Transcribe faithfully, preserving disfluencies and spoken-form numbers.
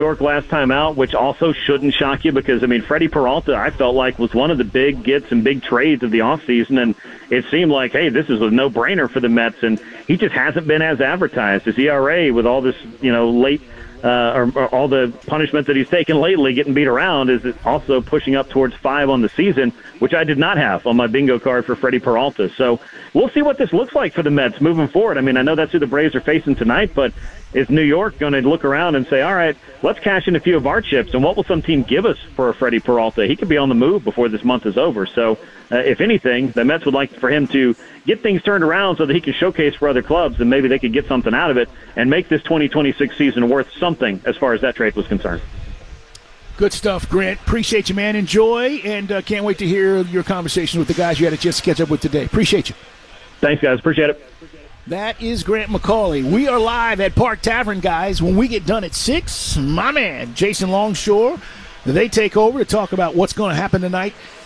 York last time out, which also shouldn't shock you because, I mean, Freddie Peralta, I felt like, was one of the big gets and big trades of the offseason, and it seemed like, hey, this is a no-brainer for the Mets, and he just hasn't been as advertised. His E R A with all this, you know, late uh, or, or all the punishment that he's taken lately, getting beat around, is also pushing up towards five on the season, which I did not have on my bingo card for Freddie Peralta. So we'll see what this looks like for the Mets moving forward. I mean, I know that's who the Braves are facing tonight, but is New York going to look around and say, all right, let's cash in a few of our chips, and what will some team give us for a Freddie Peralta? He could be on the move before this month is over. So, uh, if anything, the Mets would like for him to get things turned around so that he can showcase for other clubs, and maybe they could get something out of it and make this twenty twenty-six season worth something as far as that trade was concerned. Good stuff, Grant. Appreciate you, man. Enjoy, and uh, can't wait to hear your conversation with the guys you had a chance to catch up with today. Appreciate you. Thanks, guys. Appreciate it. That is Grant McCauley. We are live at Park Tavern, guys. When we get done at six, my man, Jason Longshore, they take over to talk about what's going to happen tonight